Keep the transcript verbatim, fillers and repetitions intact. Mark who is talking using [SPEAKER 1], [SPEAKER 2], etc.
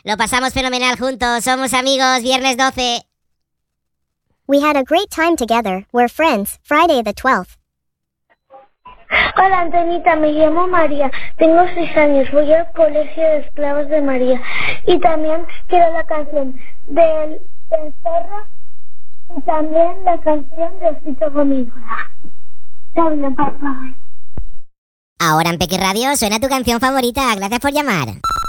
[SPEAKER 1] Lo pasamos fenomenal juntos, somos amigos, viernes doce.
[SPEAKER 2] We had a great time together. We're friends. Friday the twelfth.
[SPEAKER 3] Hola, Antonita, me llamo María, tengo seis años, voy al colegio de esclavos de María y también quiero la canción del, del zorro y también la canción de Osito Gomígora. Chao, papá.
[SPEAKER 1] Ahora en Peque Radio suena tu canción favorita, gracias por llamar.